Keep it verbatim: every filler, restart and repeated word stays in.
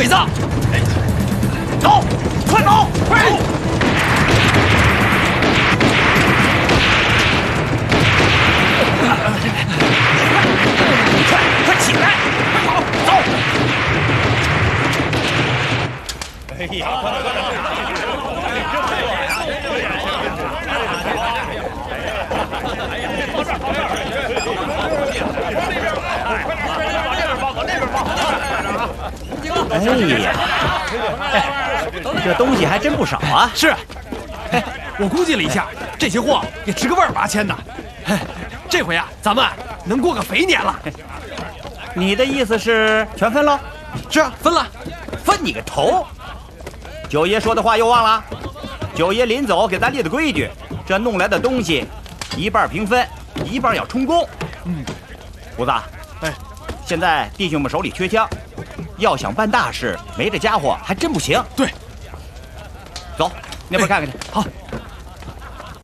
鬼子！走，快走，快走！快，快起来！快跑，走！哎呀，快点，快点！ 哎呀，这东西还真不少啊！ 是，哎，我估计了一下，这些货也值个万八千呢。哎，这回啊，咱们能过个肥年了。 你的意思是全分了？ 是啊，分了。 分你个头！九爷说的话又忘了？九爷临走给咱立的规矩，这弄来的东西，一半平分，一半要充公。 嗯， 胡子，哎，现在弟兄们手里缺枪。 要想办大事，没这家伙还真不行。 对， 走，那边看看去。 好。